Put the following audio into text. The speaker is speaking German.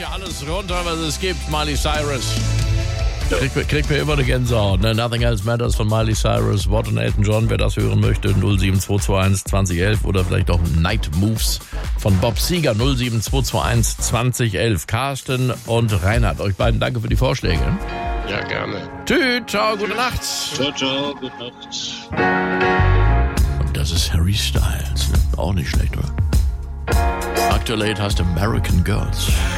ja alles runter, was es gibt. Miley Cyrus. Kriegt mir immer eine Gänsehaut. Ne? Nothing Else Matters von Miley Cyrus. Watt und Elton John, wer das hören möchte, 07221 2011 oder vielleicht auch Night Moves von Bob Seger, 07221 2011. Carsten und Reinhard, euch beiden danke für die Vorschläge. Ja, gerne. Tschüss, ciao, gute Nacht. Ciao, gute Nacht. Und das ist Harry Styles. Auch nicht schlecht, oder? Aktuell heißt American Girls.